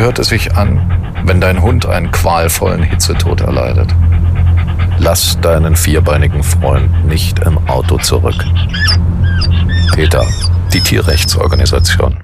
hört es sich an, wenn dein Hund einen qualvollen Hitzetod erleidet. Lass deinen vierbeinigen Freund nicht im Auto zurück. PETA, die Tierrechtsorganisation.